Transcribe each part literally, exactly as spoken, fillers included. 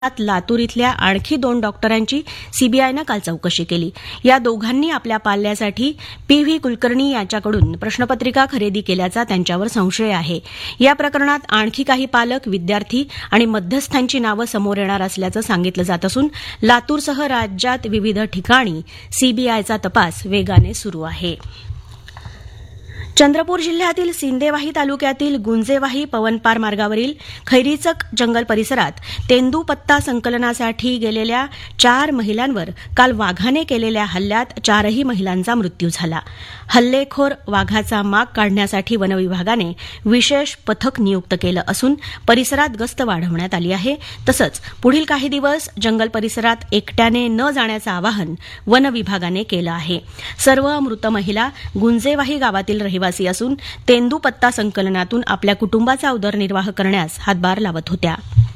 लातूर इथल्या आणखी दोन डॉक्टरांची सीबीआयनं काल चौकशी केली. या दोघांनी आपल्या पाल्यासाठी पी व्ही कुलकर्णी यांच्याकडून प्रश्नपत्रिका खरेदी केल्याचा त्यांच्यावर संशय आहे. या प्रकरणात आणखी काही पालक, विद्यार्थी आणि मध्यस्थांची नावं समोर येणार असल्याचं सांगितलं जात असून लातूरसह राज्यात विविध ठिकाणी सीबीआयचा तपास वेगाने सुरू आहे. चंद्रपूर जिल्ह्यातील सिंदेवाही तालुक्यातील गुंजेवाही पवनपार मार्गावरील खैरीचक जंगल परिसरात तेंदूपत्ता संकलनासाठी गेलेल्या चार महिलांवर काल वाघाने केलेल्या हल्ल्यात चारही महिलांचा मृत्यू झाला. हल्लेखोर वाघाचा माग काढण्यासाठी वनविभागाने विशेष पथक नियुक्त केलं असून परिसरात गस्त वाढवण्यात आली आहे. तसंच पुढील काही दिवस जंगल परिसरात एकट्याने न जाण्याचं आवाहन वनविभागाने केलं आहे. सर्व मृत महिला गुंजेवाही गावातील रहिवासी असून तेंदूपत्ता संकलनातून आपल्या कुटुंबाचा उदरनिर्वाह करण्यास हातभार लावत होत्या.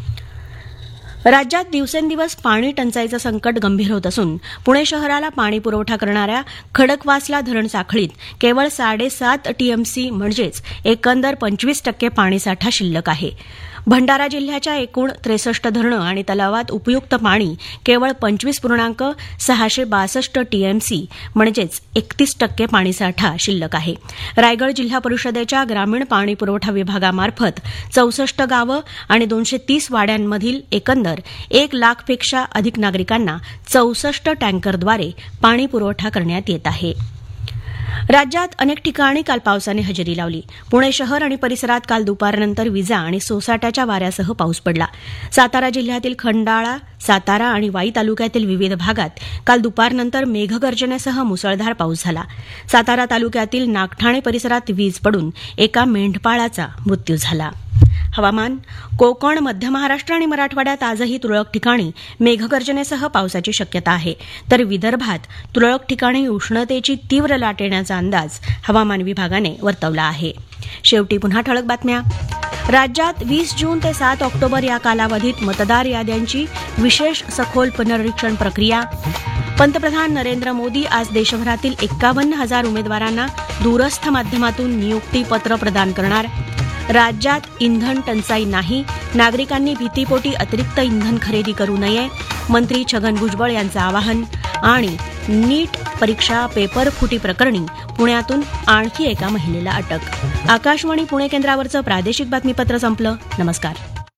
राज्यात दिवसेंदिवस पाणी टंचाईचं संकट गंभीर होत असून पुणे शहराला पाणी पुरवठा करणाऱ्या खडकवासला धरण साखळीत केवळ साडेसात टीएमसी म्हणजेच एकंदर पंचवीस टक्के पाणीसाठा शिल्लक आहे. भंडारा जिल्ह्याच्या एकूण त्रेसष्ट धरणं आणि तलावात उपयुक्त पाणी केवळ पंचवीस पूर्णांक सहाशे बासष्ट टीएमसी म्हणजेच एकतीस टक्के पाणीसाठा शिल्लक आहे. रायगड जिल्हा परिषदेच्या ग्रामीण पाणी पुरवठा विभागामार्फत चौसष्ट गावं आणि दोनशे तीस वाड्यांमधील एकंदर एक लाखपेक्षा अधिक नागरिकांना चौसष्ट टँकरद्वारे पाणी पुरवठा करण्यात येत आहे. राज्यात अनेक ठिकाणी काल पावसाने हजेरी लावली. पुणे शहर आणि परिसरात काल दुपारनंतर विजा आणि सोसाट्याच्या वाऱ्यासह पाऊस पडला. सातारा जिल्ह्यातील खंडाळा, सातारा आणि वाई तालुक्यातील विविध भागात काल दुपारनंतर मेघगर्जनेसह मुसळधार पाऊस झाला. सातारा तालुक्यातील नागठाणे परिसरात वीज पडून एका मेंढपाळाचा मृत्यू झाला. हवामान. कोकण, मध्य महाराष्ट्र आणि मराठवाड्यात आजही तुरळक ठिकाणी मेघगर्जनेसह पावसाची शक्यता आहे, तर विदर्भात तुरळक ठिकाणी उष्णतेची तीव्र लाट येण्याचा अंदाज हवामान विभागाने वर्तवला आहे. शेवटी पुन्हा ठळक बातम्या. राज्यात वीस जून ते सात ऑक्टोबर या कालावधीत मतदार याद्यांची विशेष सखोल पुनरीक्षण प्रक्रिया. पंतप्रधान नरेंद्र मोदी आज देशभरातील एक्कावन्न हजार उमेदवारांना दूरस्थ माध्यमातून नियुक्तीपत्र प्रदान करणार. राज्यात इंधन टंचाई नाही, नागरिकांनी भीतीपोटी अतिरिक्त इंधन खरेदी करू नये, मंत्री छगन भुजबळ यांचं आवाहन. आणि नीट परीक्षा पेपर फुटी प्रकरणी पुण्यातून आणखी एका महिलेला अटक. आकाशवाणी पुणे केंद्रावरचं प्रादेशिक बातमीपत्र संपलं. नमस्कार.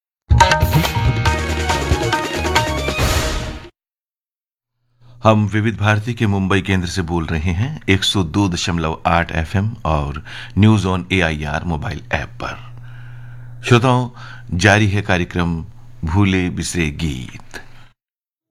हम विविध भारती के मुंबई केंद्र से बोल रहे हैं एक सौ दो दशमलव आठ एफएम और news on AIR mobile app पर. श्रोताओं, जारी है कार्यक्रम भूले बिसरे गीत.